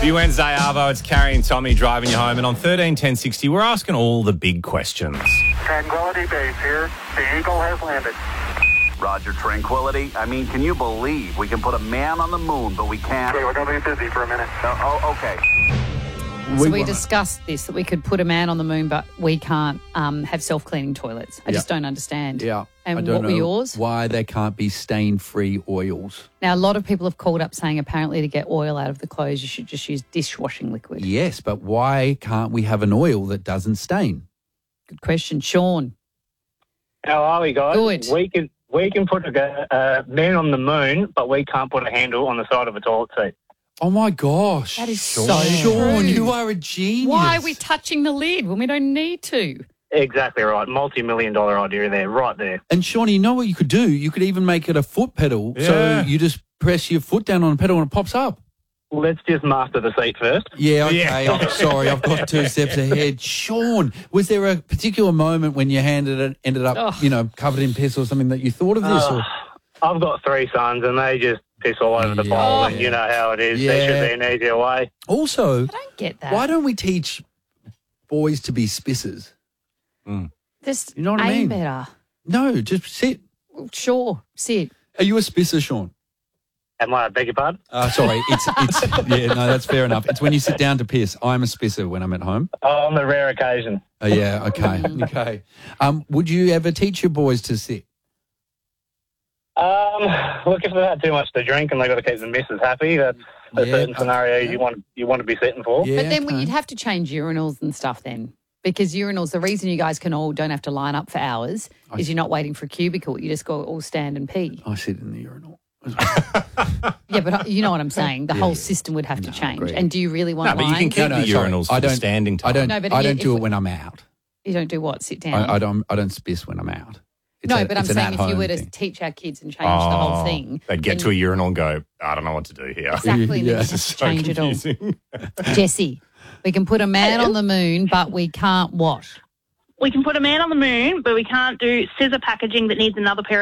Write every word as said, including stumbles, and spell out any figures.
Happy Wednesday, Arvo. It's Carrie and Tommy driving you home. And on thirteen ten sixty, we're asking all the big questions. Tranquility Base here. The Eagle has landed. Roger, Tranquility. I mean, can you believe we can put a man on the moon, but we can't? Okay, we're going to be busy for a minute. Oh, oh okay. So We we wanna- discussed this, that we could put a man on the moon, but we can't um, have self-cleaning toilets. I just don't understand. Yeah. And I don't what know were yours? Why there can't be stain-free oils. Now, a lot of people have called up saying apparently to get oil out of the clothes, you should just use dishwashing liquid. Yes, but why can't we have an oil that doesn't stain? Good question. Sean. How are we, guys? Good. We can we can put a uh, man on the moon, but we can't put a handle on the side of a toilet seat. Oh, my gosh. That is Sean. so Sean, true. you are a genius. Why are we touching the lid when we don't need to? Exactly right. Multi-million dollar idea there, right there. And, Sean, you know what you could do? You could even make it a foot pedal. So Yeah. you just press your foot down on a pedal and it pops up. Let's just master the seat first. Yeah, okay. Yeah. I'm sorry. I've got two steps ahead. Sean, was there a particular moment when you handed it, ended up, Oh. you know, covered in piss or something that you thought of this? Uh, or? I've got three sons, and they just piss all over the Yeah. bowl, and you know how it is. There Yeah. should be an easier way. Also, I don't get that. why don't we teach boys to be spissers? Just You know what I aim mean? better. No, just sit. Well, sure. Sit. Are you a spisser, Sean? Am I, beg your pardon? Uh, sorry, it's it's yeah, no, that's fair enough. It's when you sit down to piss. I'm a spisser when I'm at home. Oh, on the rare occasion. Oh yeah, okay, okay. Um, would you ever teach your boys to sit? Um, look, if they've had too much to drink and they've got to keep the missus happy, that's a Yeah, certain scenario okay. you want you want to be sitting for. Yeah, But then okay. you'd have to change urinals and stuff then. Because urinals, the reason you guys can all don't have to line up for hours I is you're not waiting for a cubicle. You just go all stand and pee. I sit in the urinal. Yeah, but uh, you know what I'm saying. The Yeah, whole yeah. system would have to No, change. agreed. And do you really want No, but you can lines? keep No, no, the sorry. urinals I for the don't- standing time. I don't. No, but I you- don't do if- it when I'm out. You don't do what? Sit down. I, I don't. I don't spiss when I'm out. It's no, a- but I'm it's an saying if you at-home were to thing. teach our kids and change the whole Oh, thing. They'd get then- to a urinal and go, I don't know what to do here. Exactly. And Yeah. then you This have is to so change it all. confusing. Jesse, we can put a man on the moon, but we can't what? We can put a man on the moon, but we can't do scissor packaging that needs another pair